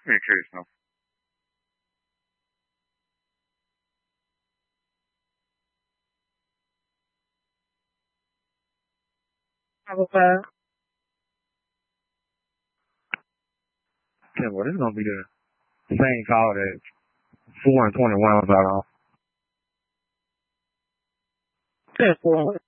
Very curious now. Okay. Yeah, well, this is gonna be the same call that 4 and 21 was out on. That's one.